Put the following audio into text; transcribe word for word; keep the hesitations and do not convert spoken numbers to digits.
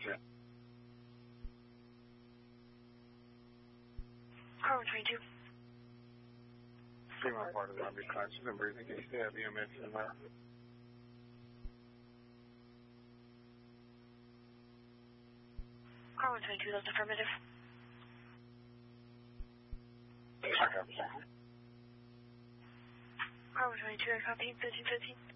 Roger. Car one twenty-two. See my part of that. Be conscious and breathing. Can you stay at B M X in there? Car one twenty-two, that's affirmative. Okay. Car one twenty-two, I copy. thirteen fifteen.